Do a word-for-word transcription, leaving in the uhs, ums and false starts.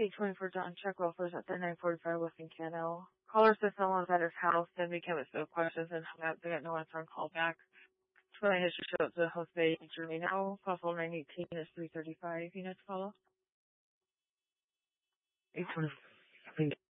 eight twenty-four John Check Welfare at nine forty-five West Cano. Caller said someone was at his house, then became a no questions and hung up. They got no answer on call back. twenty history shows the host bay Germany now. Possible nine eighteen is three thirty-five. You know to follow? eight twenty-four.